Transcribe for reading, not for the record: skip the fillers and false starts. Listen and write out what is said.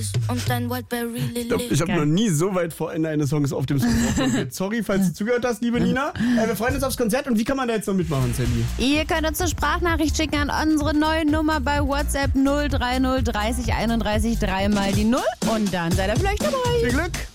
und dein Wildberry Lily. Ich habe noch nie so weit vor Ende eines Songs auf dem Song drauf. Sorry, falls du zugehört hast, liebe Nina. Wir freuen uns aufs Konzert. Und wie kann man da jetzt noch mitmachen, Sandy? Ihr könnt uns eine Sprachnachricht schicken an unsere neue Nummer bei WhatsApp 030 30 31 3 mal die 0 und dann seid ihr vielleicht dabei. Viel Glück!